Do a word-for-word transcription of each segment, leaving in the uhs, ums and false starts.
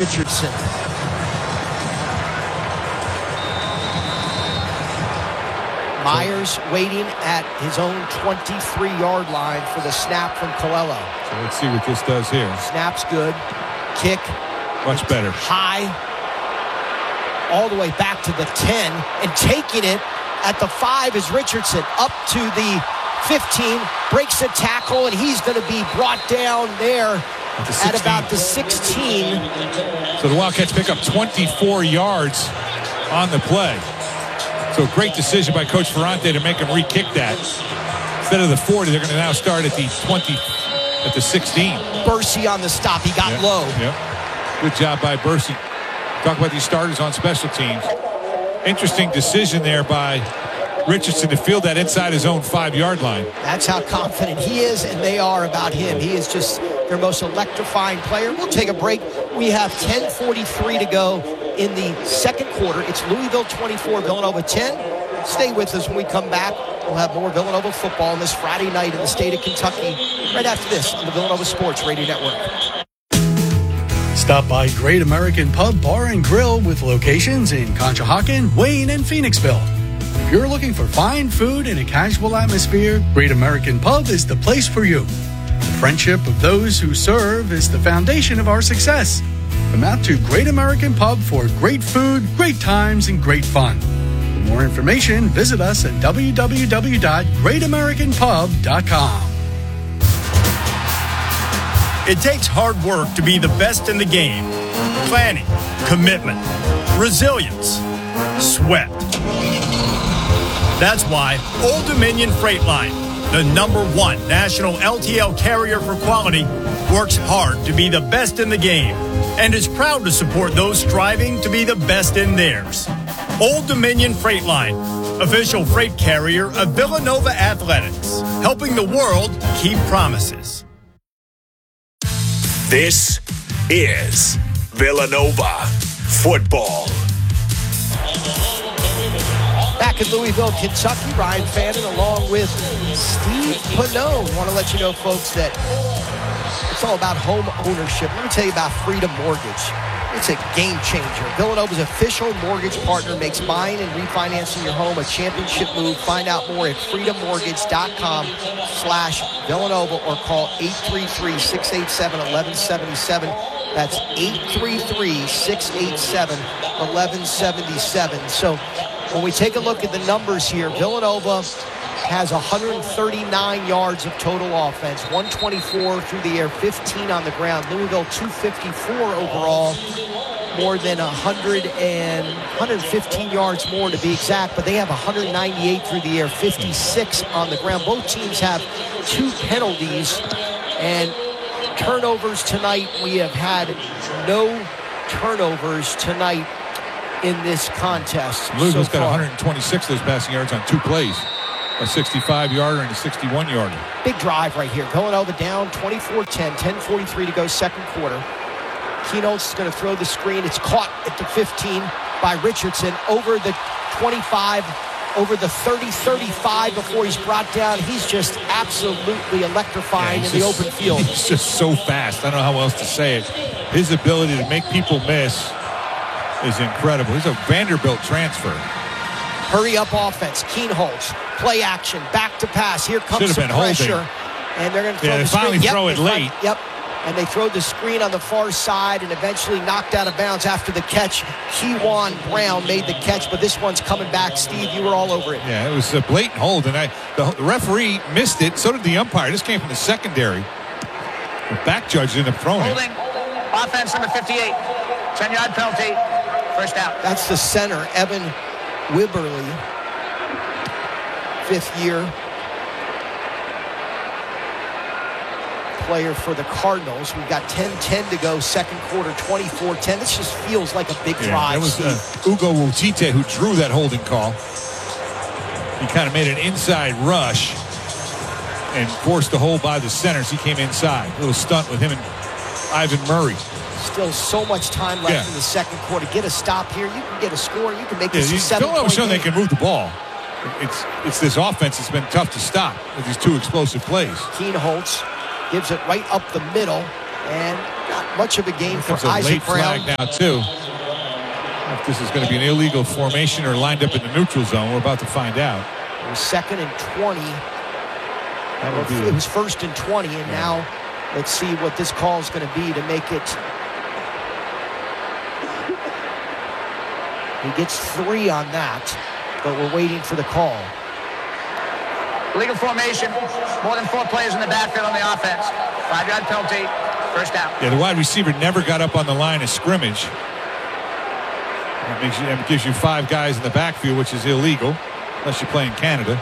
Richardson. Myers waiting at his own twenty-three-yard line for the snap from Colello. So let's see what this does here. Snap's good. Kick. Much better. High. All the way back to the ten. And taking it at the five is Richardson. Up to the fifteen. Breaks the tackle, and he's going to be brought down there at, at about the sixteen. So the Wildcats pick up twenty-four yards on the play. So a great decision by Coach Ferrante to make him re-kick that. Instead of the forty, they're going to now start at the twenty, at the sixteen. Bursey on the stop. He got yep. low. Yep. Good job by Bursey. Talk about these starters on special teams. Interesting decision there by Richardson to field that inside his own five-yard line. That's how confident he is, and they are about him. He is just their most electrifying player. We'll take a break. We have ten forty-three to go in the second quarter. It's Louisville twenty-four, Villanova ten. Stay with us when we come back. We'll have more Villanova football on this Friday night in the state of Kentucky right after this on the Villanova Sports Radio Network. Stop by Great American Pub, Bar, and Grill with locations in Conshohocken, Wayne, and Phoenixville. If you're looking for fine food and a casual atmosphere, Great American Pub is the place for you. The friendship of those who serve is the foundation of our success. Come out to Great American Pub for great food, great times, and great fun. For more information, visit us at w w w dot great american pub dot com. It takes hard work to be the best in the game. Planning, commitment, resilience, sweat. That's why Old Dominion Freight Line, the number one national L T L carrier for quality, works hard to be the best in the game and is proud to support those striving to be the best in theirs. Old Dominion Freight Line, official freight carrier of Villanova Athletics, helping the world keep promises. This is Villanova football. Back in Louisville, Kentucky, Ryan Fannin along with Steve Pannone. Want to let you know, folks, that it's all about home ownership. Let me tell you about Freedom Mortgage. It's a game changer. Villanova's official mortgage partner makes buying and refinancing your home a championship move. Find out more at freedommortgage.com slash Villanova or call eight three three, six eight seven, one one seven seven. That's eight three three, six eight seven, one one seven seven. So when we take a look at the numbers here, Villanova has one hundred thirty-nine yards of total offense, one twenty-four through the air, fifteen on the ground. Louisville, two fifty-four overall, more than one hundred and one hundred fifteen yards more to be exact, but they have one hundred ninety-eight through the air, fifty-six on the ground. Both teams have two penalties and turnovers tonight. We have had no turnovers tonight in this contest. Louisville's so got far. one hundred twenty-six of those passing yards on two plays. A sixty-five-yarder and a sixty-one-yarder. Big drive right here. Villanova down twenty-four ten, ten forty-three to go second quarter. Keynote's going to throw the screen. It's caught at the fifteen by Richardson over the twenty-five, over the thirty thirty-five before he's brought down. He's just absolutely electrifying yeah, in just, the open field. He's just so fast. I don't know how else to say it. His ability to make people miss is incredible. He's a Vanderbilt transfer. Hurry up offense. Keenholz, play action, back to pass. Here comes some pressure. Holding. And they're going to throw yeah, the they screen. finally yep, throw it late. Find, yep. And they throw the screen on the far side and eventually knocked out of bounds after the catch. Kewan Brown made the catch, but this one's coming back. Steve, you were all over it. Yeah, it was a blatant hold, and I the, the referee missed it. So did the umpire. This came from the secondary. The back judge ended up throwing Holding. it. Offense number fifty-eight. ten-yard penalty. First out. That's the center, Evan Wibberly. Fifth year player for the Cardinals. We've got ten ten to go, second quarter, twenty-four ten. This just feels like a big yeah, drive. It was uh, Ugo Wutite who drew that holding call. He kind of made an inside rush and forced the hold by the centers. He came inside. A little stunt with him and Ivan Murray. Still so much time left yeah. in the second quarter. Get a stop here. You can get a score. You can make this yeah, a seven point showing game. they can move the ball. It's it's this offense that's been tough to stop with these two explosive plays. Keenholz gives it right up the middle, And not much of a game for It's a Isaac late Brown. flag now, too. If this is going to be an illegal formation or lined up in the neutral zone, we're about to find out. It was second and twenty. That would be It was first and twenty, and now let's see what this call is going to be to make it. He gets three on that, but we're waiting for the call. Legal formation. More than four players in the backfield on the offense. Five-yard penalty. First down. Yeah, the wide receiver never got up on the line of scrimmage. That makes you, that gives you five guys in the backfield, which is illegal, unless you play in Canada.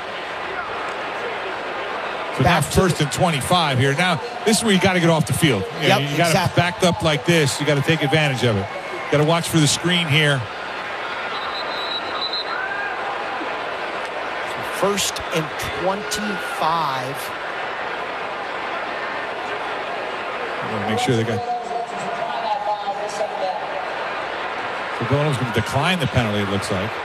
So Back now to first the- and twenty-five here. Now, this is where you got to get off the field. You, know, Yep, you got to exactly. backed up like this. You got to take advantage of it. Got to watch for the screen here. First and twenty-five. I want to make sure they got. So Villanova's going to decline the penalty, it looks like.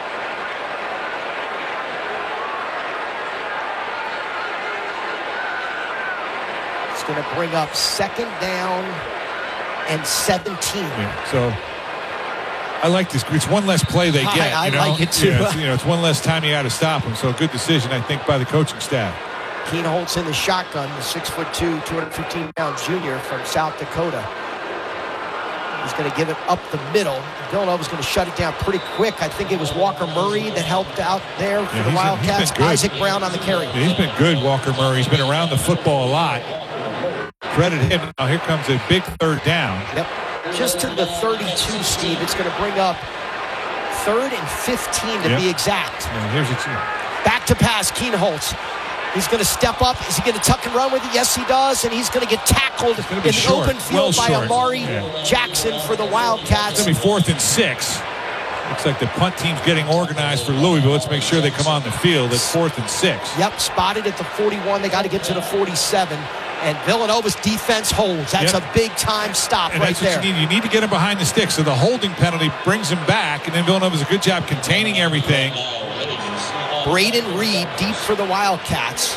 It's going to bring up second down and seventeen. Yeah, so I like this. It's one less play they I- get. I you know? like it too. Yeah, it's, you know, it's one less time you got to stop them. So a good decision, I think, by the coaching staff. Keen Holtz in the shotgun, the six foot two, two hundred fifteen pound junior from South Dakota. He's going to give it up the middle. Villanova's going to shut it down pretty quick. I think it was Walker Murray that helped out there for Yeah, the he's been- Wildcats. he's been good. Isaac Brown on the carry. Yeah, he's been good, Walker Murray. He's been around the football a lot. Credit him. Now here comes a big third down. Yep. Just to the thirty-two, Steve. It's going to bring up third and fifteen to Yep. be exact. And here's it. Back to pass, Keen Holtz. He's going to step up. Is he going to tuck and run with it? Yes, he does. And he's going to get tackled in gonna be the short, open field well by short. Amari Yeah. Jackson for the Wildcats. It's going to be fourth and six. Looks like the punt team's getting organized for Louisville. Let's make sure they come on the field. It's fourth and six. Yep, spotted at the forty-one. They got to get to the forty-seven. And Villanova's defense holds. That's Yep. a big-time stop And right that's there. what you need. You need to get him behind the sticks. So the holding penalty brings him back. And then Villanova does a good job containing everything. Braden Reed deep for the Wildcats.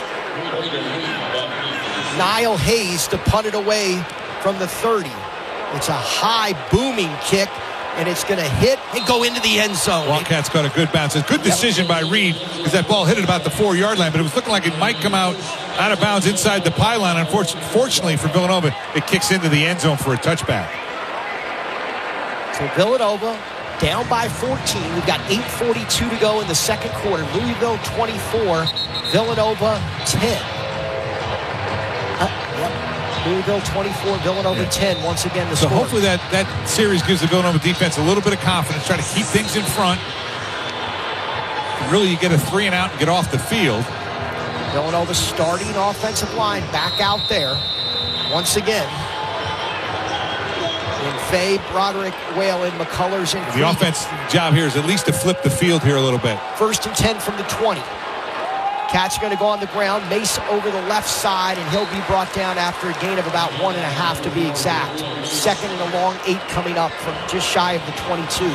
Niall Hayes to punt it away from the thirty. It's a high booming kick, and it's going to hit and go into the end zone. Wildcats got a good bounce. It's a good decision by Reed because that ball hit at about the four-yard line, but it was looking like it might come out out of bounds inside the pylon. Unfortunately, fortunately for Villanova, it kicks into the end zone for a touchback. So Villanova down by fourteen. We've got eight forty-two to go in the second quarter. Louisville twenty-four, Villanova ten. Uh, yep. Louisville twenty-four, Villanova Yeah. ten. Once again, the So score. hopefully that, that series gives the Villanova defense a little bit of confidence, try to keep things in front. Really, you get a three and out and get off the field. Villanova starting offensive line back out there. Once again. In Fay, Broderick, Whalen, McCullers, and The Creed. offense job here is at least to flip the field here a little bit. First and ten from the twenty. Cats are going to go on the ground. Mace over the left side, and he'll be brought down after a gain of about one and a half to be exact. Second and a long eight coming up from just shy of the twenty-two.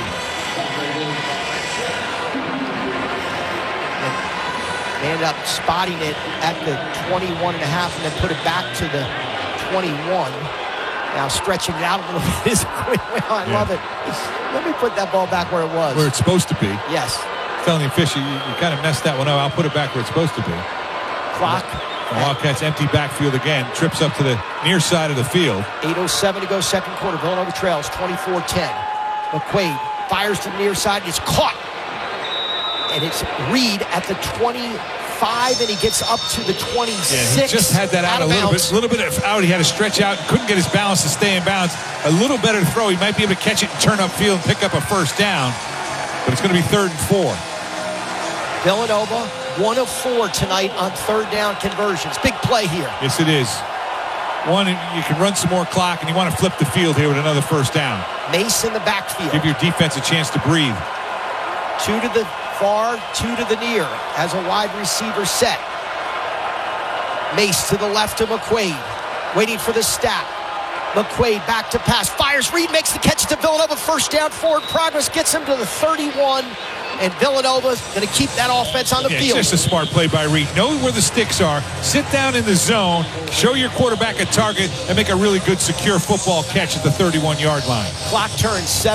And they ended up spotting it at the twenty-one and a half and then put it back to the twenty-one. Now stretching it out a little bit is a quick way. I Yeah. love it. Let me put that ball back where it was. Where it's supposed to be. Yes. Telling the official, you, you kind of messed that one up. I'll put it back where it's supposed to be. Clock. The Wildcats empty backfield again. Trips up to the near side of the field. eight oh seven to go second quarter. Villanova trails twenty-four ten. McQuaid fires to the near side. It's caught. And it's Reed at the twenty-five, and he gets up to the twenty-six. Yeah, he just had that out, of a little bounds. bit, little bit of out. He had to stretch out, couldn't get his balance to stay in bounds. A little better throw. He might be able to catch it and turn upfield and pick up a first down. But it's going to be third and four. Villanova, one of four tonight on third down conversions. Big play here. Yes, it is. One, you can run some more clock, and you want to flip the field here with another first down. Mace in the backfield. Give your defense a chance to breathe. Two to the far, two to the near as a wide receiver set. Mace to the left of McQuaid. Waiting for the snap. McQuaid back to pass. Fires. Reed makes the catch to Villanova. First down, forward progress. Gets him to the thirty-one. and Villanova's going to keep that offense on the yeah, field. It's just a smart play by Reed. Know where the sticks are. Sit down in the zone. Show your quarterback a target and make a really good, secure football catch at the thirty-one-yard line. Clock turns seven.